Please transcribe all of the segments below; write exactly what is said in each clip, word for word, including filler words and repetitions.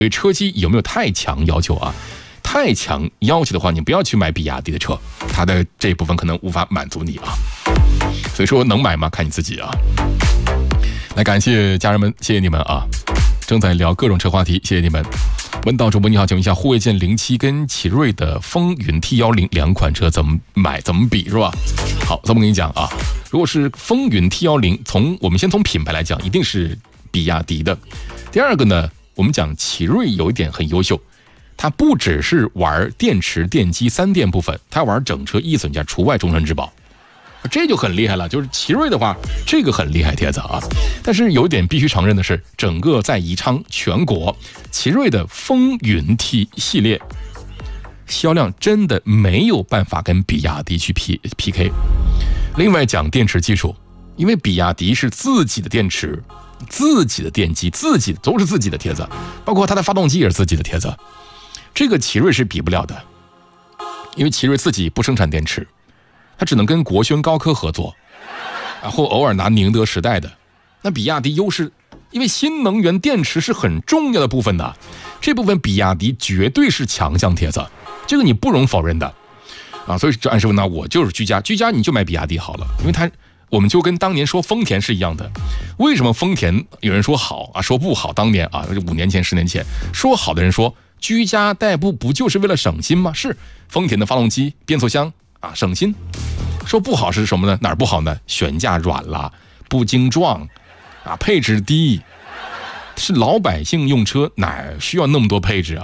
对车机有没有太强要求啊？太强要求的话，你不要去买比亚迪的车，它的这一部分可能无法满足你啊。所以说能买吗？看你自己啊。来，感谢家人们，谢谢你们啊！正在聊各种车话题，谢谢你们。问道主播你好，请问一下，护卫舰零七跟奇瑞的风云 T 一零两款车怎么买怎么比是吧？好，这么跟你讲啊，如果是风云 T 一零，从我们先从品牌来讲，一定是比亚迪的。第二个呢，我们讲奇瑞有一点很优秀，它不只是玩电池、电机三电部分，它玩整车易损件除外终身质保。这就很厉害了，就是奇瑞的话，这个很厉害，铁子啊。但是有一点必须承认的是，整个在宜昌全国，奇瑞的风云 T 系列销量真的没有办法跟比亚迪去 P PK。另外讲电池技术，因为比亚迪是自己的电池、自己的电机、自己都是自己的铁子，包括它的发动机也是自己的铁子，这个奇瑞是比不了的，因为奇瑞自己不生产电池。他只能跟国轩高科合作，然后偶尔拿宁德时代的。那比亚迪优势，因为新能源电池是很重要的部分的，这部分比亚迪绝对是强项铁子，这个你不容否认的啊。所以这安师傅呢，我就是居家，居家你就买比亚迪好了，因为它我们就跟当年说丰田是一样的。为什么丰田有人说好啊，说不好？当年啊，五年前、十年前说好的人说，居家代步不就是为了省心吗？是丰田的发动机、变速箱。啊，省心。说不好是什么呢？哪儿不好呢？悬架软了，不精壮，啊，配置低。是老百姓用车哪需要那么多配置啊？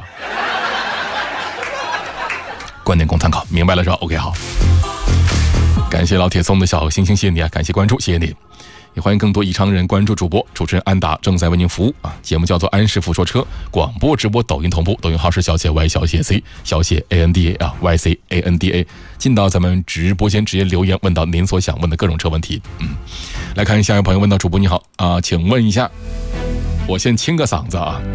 观点供参考，明白了是吧 ？OK， 好。感谢老铁送的小星星，谢谢你啊！感谢关注，谢谢你。也欢迎更多宜昌人关注主播，主持人安达正在为您服务啊！节目叫做安师傅说车，广播直播抖音同步，抖音号是小写 Y 小写 C 小写 A N D A 啊 Y C A N D A， 进到咱们直播间直接留言问到您所想问的各种车问题。嗯，来看下一位朋友问到主播你好啊，请问一下，我先清个嗓子啊。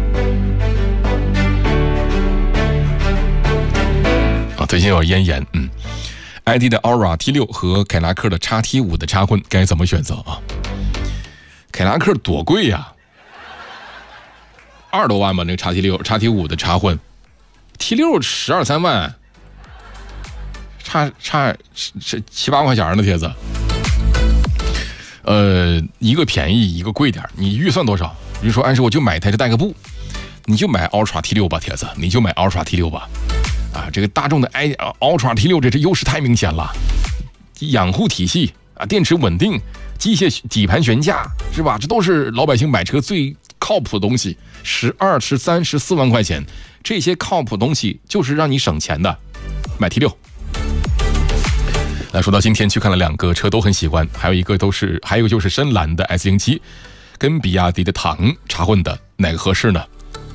啊，最近有咽炎，嗯。I D 的 Aura T 六 和凯拉克的 X T 五 的插混该怎么选择啊？凯拉克多贵呀、啊，二十多万吧，那个 X T 六、X T 五 的插混 ，T 六十二三万，差差是七八块钱的帖子。呃，一个便宜，一个贵点，你预算多少？比如说，按说我就买一台这代个步，你就买 Ultra T 六 吧，帖子，你就买 Ultra T 六 吧。啊，这个大众的 i Ultra T 六 这这优势太明显了，养护体系啊，电池稳定，机械底盘悬架是吧？这都是老百姓买车最靠谱的东西。十二、十三、十四万块钱，这些靠谱东西就是让你省钱的，买 T 六。那说到今天去看了两个车都很喜欢，还有一个都是，还有一个就是深蓝的 S 零七，跟比亚迪的唐插混的，哪个合适呢？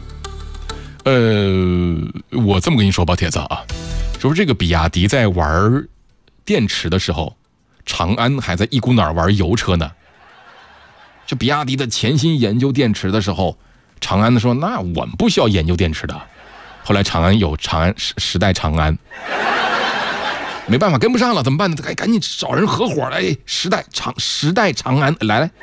呃，我这么跟你说吧，铁子啊，说这个比亚迪在玩电池的时候，长安还在一股脑玩油车呢。这比亚迪的潜心研究电池的时候，长安的说，那我们不需要研究电池的。后来长安有长安时代长安，没办法跟不上了，怎么办呢？赶赶紧找人合伙来，时代长时代长安来来。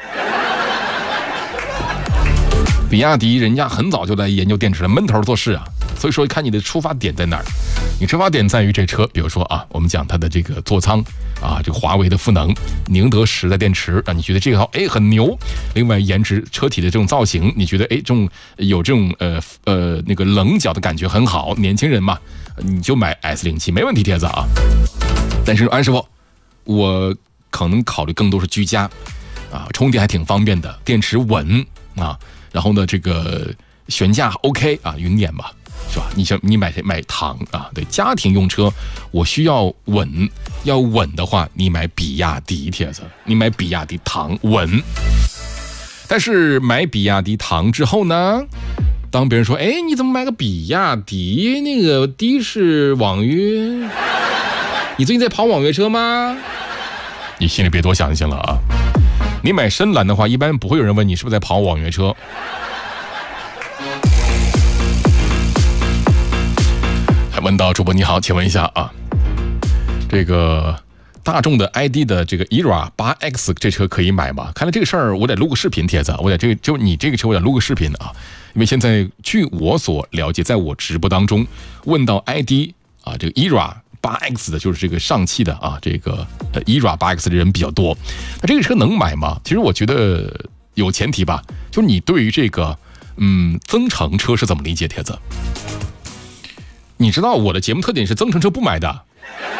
比亚迪人家很早就在研究电池了，闷头做事啊。所以说看你的出发点在哪儿，你出发点在于这车，比如说啊，我们讲它的这个座舱啊，这个华为的赋能，宁德时代电池，让你觉得这个哎很牛。另外颜值车体的这种造型，你觉得哎这种有这种呃呃那个棱角的感觉很好，年轻人嘛，你就买 S 零七 没问题，铁子啊。但是安师傅，我可能考虑更多是居家啊，充电还挺方便的，电池稳啊。然后呢，这个悬架 OK 啊，云辇吧，是吧？你想你买买唐啊，对，家庭用车，我需要稳，要稳的话，你买比亚迪帖子，你买比亚迪唐稳。但是买比亚迪唐之后呢，当别人说，哎，你怎么买个比亚迪那个的士网约？你最近在跑网约车吗？你心里别多想就行了啊。你买深蓝的话，一般不会有人问你是不是在跑网约车。还问到主播你好，请问一下啊，这个大众的 I D 的这个 E R A 八 X 这车可以买吗？看来这个事儿我得录个视频帖子，我得这个就你这个车我得录个视频啊。 因为现在据我所了解，在我直播当中问到 I D 啊，这个 E R A 八 X 的，就是这个上汽的啊，这个呃 E R A 八 X 的人比较多。那这个车能买吗？其实我觉得有前提吧，就是你对于这个嗯增程车是怎么理解？铁子，你知道我的节目特点是增程车不买的。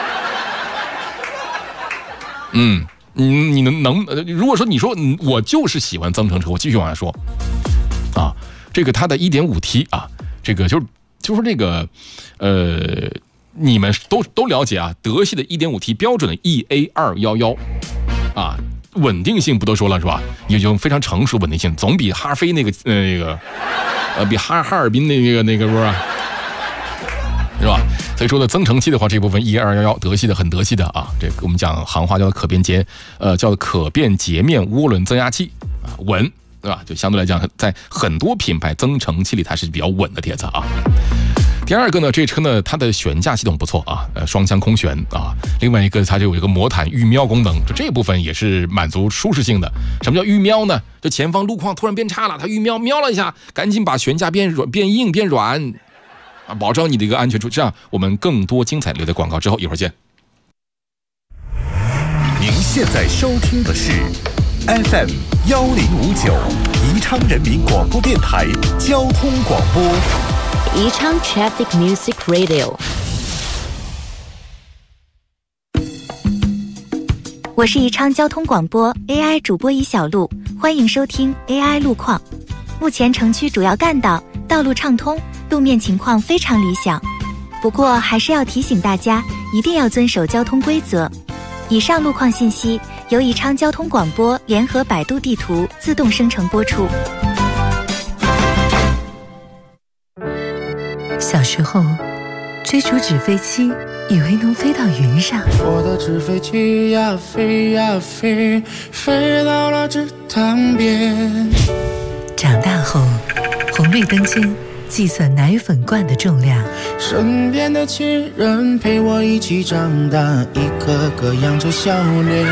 嗯，你你能能，如果说你说我就是喜欢增程车，我继续往下说啊，这个它的 一点五 T 啊，这个就是就是这个呃，你们都都了解啊，德系的 一点五 T 标准的 E A 二一一啊，稳定性不都说了是吧？也就非常成熟稳定性，总比哈飞那个呃那个呃比哈哈尔滨那个那个不是是吧？所以说呢，增程器的话，这部分 E A 二一一德系的很德系的啊，这个我们讲行话叫做可变截，呃，叫可变截面涡轮增压器啊，稳，对吧？就相对来讲，在很多品牌增程器里，它是比较稳的帖子啊。第二个呢，这车呢，它的悬架系统不错啊，呃，双腔空悬啊。另外一个，它就有一个魔毯预瞄功能，就这部分也是满足舒适性的。什么叫预瞄呢？就前方路况突然变差了，它预瞄瞄了一下，赶紧把悬架变软、变硬、变软。保证你的一个安全处，这样我们更多精彩留在广告之后，一会儿见。 您现在收听的是 F M 幺零五九宜昌人民广播电台交通广播， 宜昌 Traffic Music Radio。 我是宜昌交通广播 A I 主播宜小璐，欢迎收听 A I 路况。目前城区主要干道道路畅通，路面情况非常理想，不过还是要提醒大家，一定要遵守交通规则。以上路况信息由宜昌交通广播联合百度地图自动生成播出。 小时候追逐纸飞机，以为能飞到云上， 我的纸飞机呀飞呀飞，飞到了池塘边。 长大后红绿灯间计算奶粉罐的重量， 身边的亲人陪我一起长大，一个个扬着笑脸。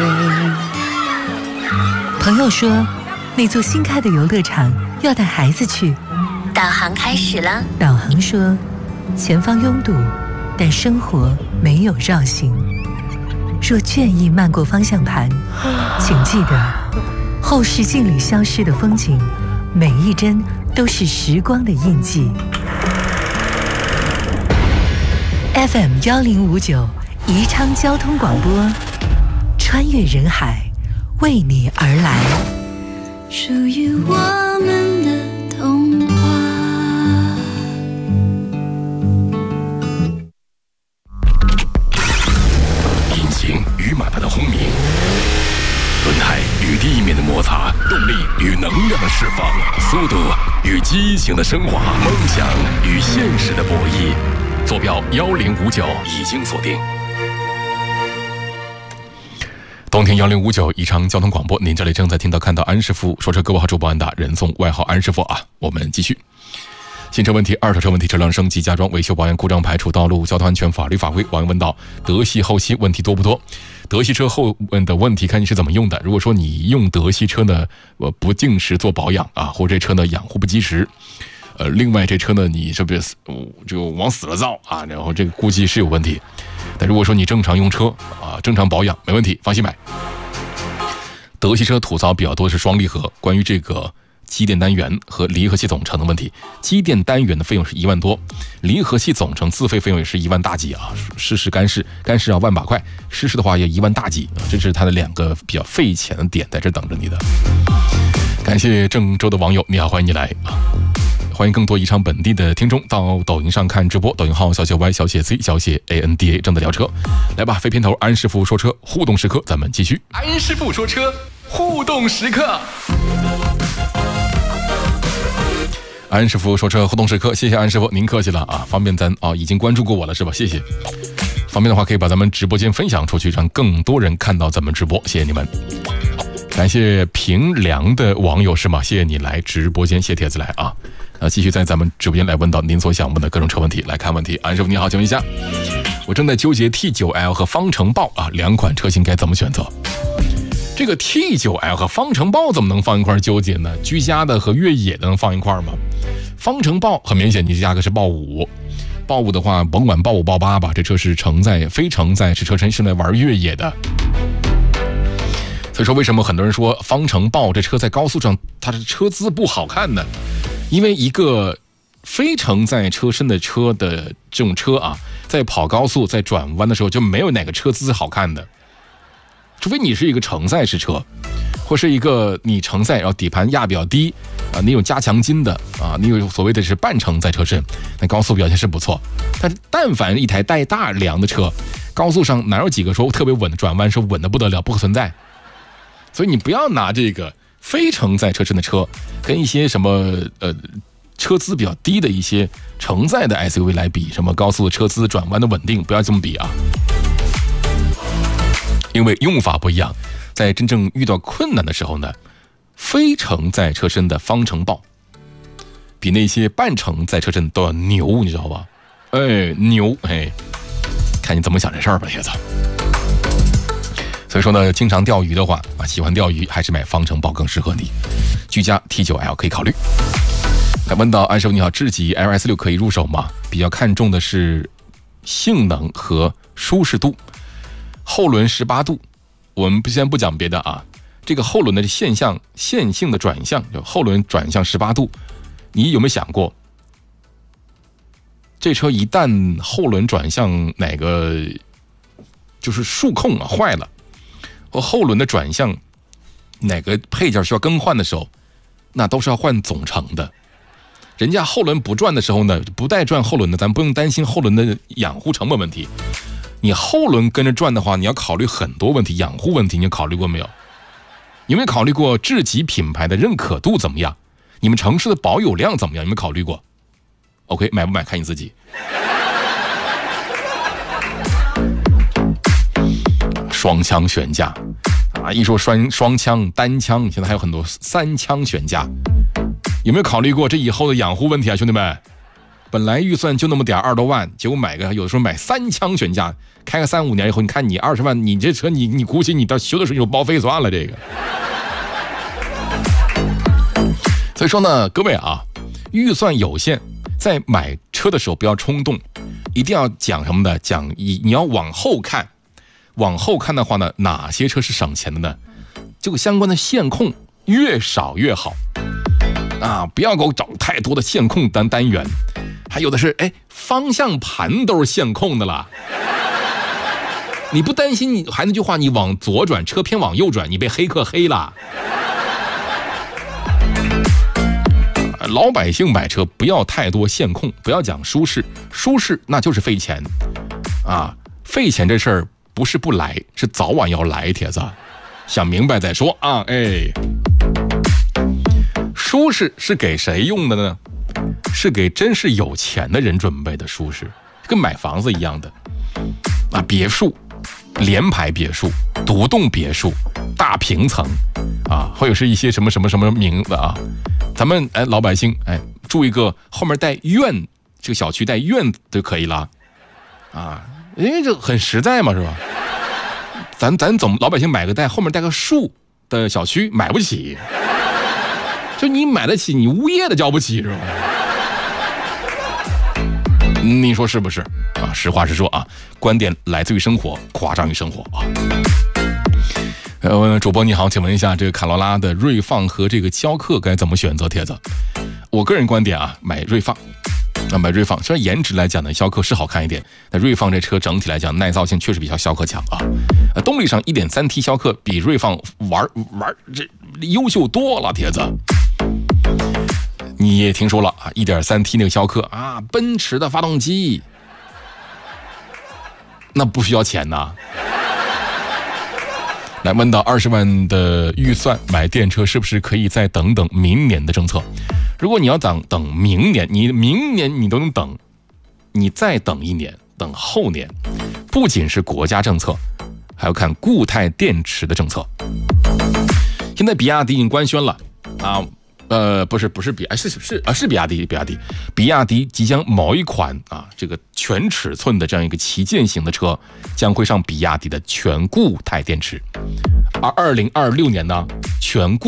朋友说那座新开的游乐场要带孩子去， 导航开始了。 导航说前方拥堵，但生活没有绕行。若倦意漫过方向盘，请记得后视镜里消失的风景，每一帧都是时光的印记。F M 幺零五九宜昌交通广播，穿越人海，为你而来， 属于我们的童话。 引擎与马达的轰鸣，轮胎与地面的摩擦，动力与能量的释放，速度与激情的升华，梦想与现实的博弈。坐标幺零五九已经锁定。冬天幺零五九宜昌交通广播，您这里正在听到看到安师傅说车，各位好，主播安达，人送外号安师傅啊。我们继续。新车问题、二手车问题、车辆升级、加装、维修、保养、故障排除、道路交通安全、法律法规。网友问到：德系后期问题多不多？德系车后的问题看你是怎么用的。如果说你用德系车呢，呃，不定时做保养啊，或者这车呢养护不及时，呃，另外这车呢你是不是就往死了造啊？然后这个估计是有问题。但如果说你正常用车啊，正常保养没问题，放心买。德系车吐槽比较多的是双离合，关于这个机电单元和离合器总成的问题。机电单元的费用是一万多，离合器总成自费费用也是一万大几啊，湿式干式干式要万把块，湿式的话也一万大几，这是它的两个比较费钱的点，在这等着你的。感谢郑州的网友，你好，欢迎你来啊！欢迎更多宜昌本地的听众到抖音上看直播，抖音号小写 Y 小写 C 小写 A N D A， 正在聊车，来吧，飞片头安师傅说车互动时刻，咱们继续。安师傅说车互动时刻。安师傅说车互动时刻，谢谢安师傅，您客气了啊！方便咱啊、哦，已经关注过我了是吧？谢谢。方便的话可以把咱们直播间分享出去，让更多人看到咱们直播，谢谢你们。感谢平凉的网友是吗？谢谢你来直播间写帖子来啊！呃，继续在咱们直播间来问到您所想问的各种车问题。来看问题，安师傅你好，请问一下，我正在纠结 T 九 L 和方程豹啊两款车型该怎么选择？这个 T 九 L 和方程豹怎么能放一块纠结呢？居家的和越野的能放一块吗？ 方程豹很明显，你价格是豹五，豹五的话，甭管豹五豹八吧，这车是承载非承载是车身是来玩越野的。所以说，为什么很多人说方程豹这车在高速上它的车姿不好看呢？因为一个非承载车身的车的这种车啊，在跑高速在转弯的时候就没有哪个车姿好看的，除非你是一个承载式车，或是一个你承载然后底盘压比较低啊，你有加强筋的啊，你有所谓的是半承载车身，那高速表现是不错。但是但凡一台带大梁的车，高速上哪有几个说特别稳的转弯是稳的不得了，不可存在。所以你不要拿这个非承载车身的车跟一些什么呃车姿比较低的一些承载的 S U V 来比，什么高速的车姿转弯的稳定，不要这么比啊。因为用法不一样，在真正遇到困难的时候呢，非承载车身的方程豹比那些半承载车身都要牛，你知道吧？哎，牛！哎，看你怎么想这事儿吧，铁子。所以说呢，经常钓鱼的话啊，喜欢钓鱼还是买方程豹更适合你。居家 T 九 L 可以考虑。来问到安师傅你好，智己 L S 六可以入手吗？比较看重的是性能和舒适度。后轮十八度，我们先不讲别的啊，这个后轮的现象线性的转向，就后轮转向十八度，你有没有想过，这车一旦后轮转向哪个就是数控啊坏了，或后轮的转向哪个配件需要更换的时候，那都是要换总成的。人家后轮不转的时候呢，不带转后轮的，咱不用担心后轮的养护成本问题。你后轮跟着转的话，你要考虑很多问题，养护问题你考虑过没有？有没有考虑过智己品牌的认可度怎么样？你们城市的保有量怎么样？有没有考虑过 ？OK， 买不买看你自己。双枪悬架啊，一说双双枪、单枪，现在还有很多三枪悬架，有没有考虑过这以后的养护问题啊，兄弟们？本来预算就那么点二多万，结果买个有的时候买三枪悬架，开个三五年以后，你看你二十万，你这车你你估计你到修的时候就报废算了这个。所以说呢，各位啊，预算有限，在买车的时候不要冲动，一定要讲什么呢？讲你你要往后看，往后看的话呢，哪些车是省钱的呢？这个相关的线控越少越好啊，不要给我找太多的线控单单元。还有的是，哎，方向盘都是线控的了，你不担心？你还那句话，你往左转，车偏往右转，你被黑客黑了。老百姓买车不要太多线控，不要讲舒适，舒适那就是费钱啊！费钱这事儿不是不来，是早晚要来，铁子，想明白再说啊！哎，舒适是给谁用的呢？是给真是有钱的人准备的舒适，跟买房子一样的啊，别墅、联排别墅、独栋别墅、大平层啊，或者是一些什么什么什么名字啊，咱们哎老百姓哎住一个后面带院，这个小区带院就可以了啊，哎这很实在嘛是吧？咱咱总老百姓买个带后面带个树的小区买不起，就你买得起，你物业的交不起是吧？你说是不是啊？实话实说啊，观点来自于生活，夸张于生活啊。呃，主播你好，请问一下，这个卡罗拉的锐放和这个逍客该怎么选择？帖子，我个人观点啊，买锐放。啊，买锐放，虽然颜值来讲呢，逍客是好看一点，但锐放这车整体来讲耐造性确实比较逍客强啊。呃，动力上 一点三 T 逍客比锐放玩玩这优秀多了，帖子。你也听说了啊 ，一点三 T 那个逍客啊，奔驰的发动机，那不需要钱呐。来问到二十万的预算买电车是不是可以再等等明年的政策？如果你要等等明年，你明年你都能等，你再等一年，等后年，不仅是国家政策，还要看固态电池的政策。现在比亚迪已经官宣了啊。呃，不是不是比啊是是啊是比亚迪比亚迪比亚迪即将某一款啊这个全尺寸的这样一个旗舰型的车将会上比亚迪的全固态电池，而二零二六年呢全固